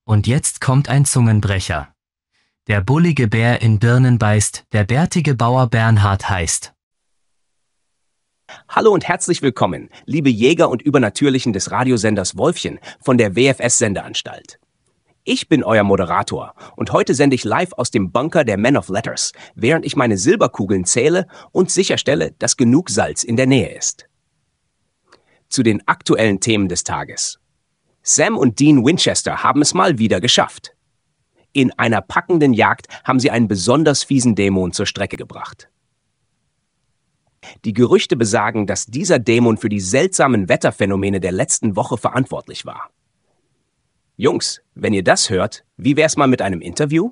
Und jetzt kommt ein Zungenbrecher. Der bullige Bär in Birnen beißt, der bärtige Bauer Bernhard heißt. Hallo und herzlich willkommen, liebe Jäger und Übernatürlichen des Radiosenders Wolfchen von der WFS-Sendeanstalt. Ich bin euer Moderator und heute sende ich live aus dem Bunker der Men of Letters, während ich meine Silberkugeln zähle und sicherstelle, dass genug Salz in der Nähe ist. Zu den aktuellen Themen des Tages. Sam und Dean Winchester haben es mal wieder geschafft. In einer packenden Jagd haben sie einen besonders fiesen Dämon zur Strecke gebracht. Die Gerüchte besagen, dass dieser Dämon für die seltsamen Wetterphänomene der letzten Woche verantwortlich war. Jungs, wenn ihr das hört, wie wär's mal mit einem Interview?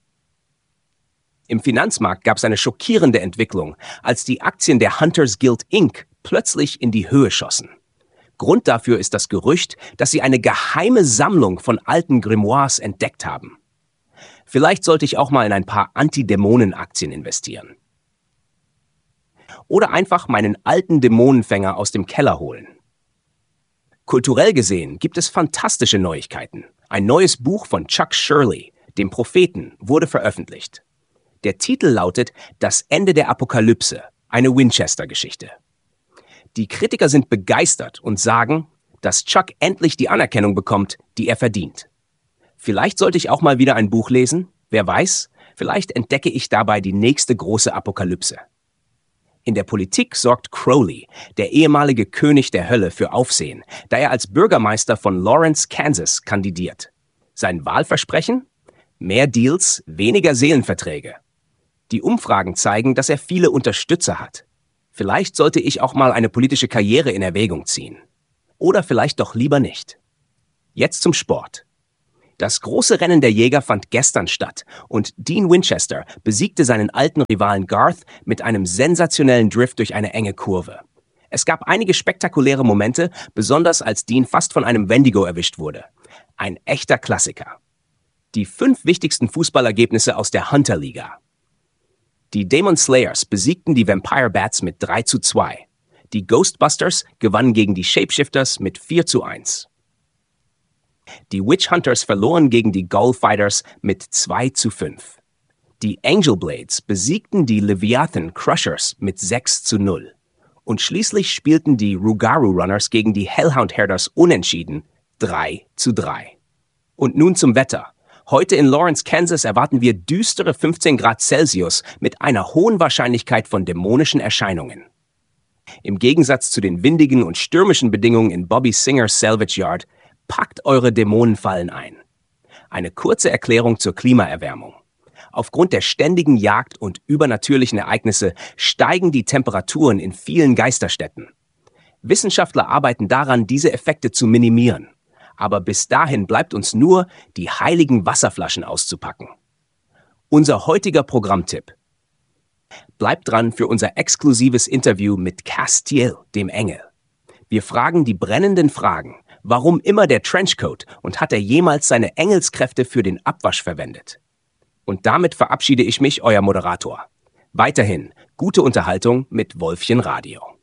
Im Finanzmarkt gab es eine schockierende Entwicklung, als die Aktien der Hunters Guild Inc. plötzlich in die Höhe schossen. Grund dafür ist das Gerücht, dass sie eine geheime Sammlung von alten Grimoires entdeckt haben. Vielleicht sollte ich auch mal in ein paar Anti-Dämonen-Aktien investieren. Oder einfach meinen alten Dämonenfänger aus dem Keller holen. Kulturell gesehen gibt es fantastische Neuigkeiten. Ein neues Buch von Chuck Shirley, dem Propheten, wurde veröffentlicht. Der Titel lautet Das Ende der Apokalypse, eine Winchester-Geschichte. Die Kritiker sind begeistert und sagen, dass Chuck endlich die Anerkennung bekommt, die er verdient. Vielleicht sollte ich auch mal wieder ein Buch lesen, wer weiß, vielleicht entdecke ich dabei die nächste große Apokalypse. In der Politik sorgt Crowley, der ehemalige König der Hölle, für Aufsehen, da er als Bürgermeister von Lawrence, Kansas, kandidiert. Sein Wahlversprechen? Mehr Deals, weniger Seelenverträge. Die Umfragen zeigen, dass er viele Unterstützer hat. Vielleicht sollte ich auch mal eine politische Karriere in Erwägung ziehen. Oder vielleicht doch lieber nicht. Jetzt zum Sport. Das große Rennen der Jäger fand gestern statt und Dean Winchester besiegte seinen alten Rivalen Garth mit einem sensationellen Drift durch eine enge Kurve. Es gab einige spektakuläre Momente, besonders als Dean fast von einem Wendigo erwischt wurde. Ein echter Klassiker. Die 5 wichtigsten Fußballergebnisse aus der Hunter-Liga. Die Demon Slayers besiegten die Vampire Bats mit 3:2. Die Ghostbusters gewannen gegen die Shapeshifters mit 4:1. Die Witch Hunters verloren gegen die Ghoul Fighters mit 2:5. Die Angel Blades besiegten die Leviathan Crushers mit 6:0. Und schließlich spielten die Rugaru Runners gegen die Hellhound Herders unentschieden 3:3. Und nun zum Wetter. Heute in Lawrence, Kansas erwarten wir düstere 15 Grad Celsius mit einer hohen Wahrscheinlichkeit von dämonischen Erscheinungen. Im Gegensatz zu den windigen und stürmischen Bedingungen in Bobby Singers Salvage Yard, packt eure Dämonenfallen ein. Eine kurze Erklärung zur Klimaerwärmung. Aufgrund der ständigen Jagd und übernatürlichen Ereignisse steigen die Temperaturen in vielen Geisterstädten. Wissenschaftler arbeiten daran, diese Effekte zu minimieren. Aber bis dahin bleibt uns nur, die heiligen Wasserflaschen auszupacken. Unser heutiger Programmtipp. Bleibt dran für unser exklusives Interview mit Castiel, dem Engel. Wir fragen die brennenden Fragen. Warum immer der Trenchcoat und hat er jemals seine Engelskräfte für den Abwasch verwendet? Und damit verabschiede ich mich, euer Moderator. Weiterhin gute Unterhaltung mit Wolfchen Radio.